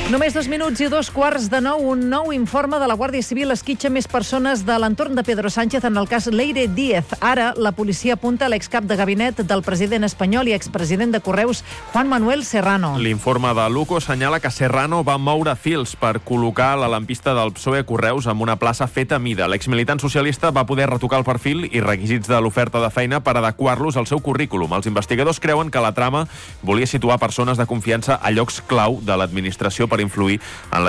Només 2 minuts i 2:15. Un nou informe de la Guàrdia Civil esquitxa més persones de l'entorn de Pedro Sánchez en el cas Leire Díez. Ara, la policia apunta a l'excap de gabinet del president espanyol i expresident de Correus, Juan Manuel Serrano. L'informe de l'UCO assenyala que Serrano va moure fils per col·locar la lampista del PSOE a Correus en una plaça feta a mida. L'exmilitant socialista va poder retocar el perfil i requisits de l'oferta de feina per adequar-los al seu currículum. Els investigadors creuen que la trama volia situar persones de confiança a llocs clau de l'administració per influir en la